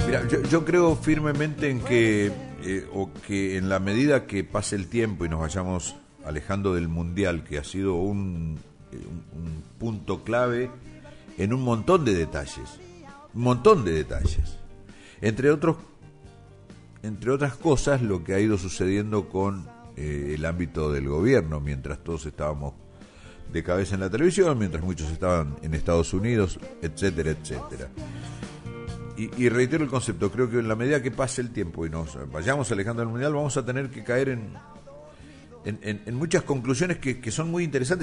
Mira, yo creo firmemente en que, o que en la medida que pase el tiempo y nos vayamos alejando del Mundial, que ha sido un punto clave en un montón de detalles, entre otras cosas, lo que ha ido sucediendo con el ámbito del gobierno, mientras todos estábamos de cabeza en la televisión, mientras muchos estaban en Estados Unidos, etcétera, etcétera. Y reitero el concepto, creo que en la medida que pase el tiempo y nos vayamos alejando del Mundial, vamos a tener que caer en muchas conclusiones que son muy interesantes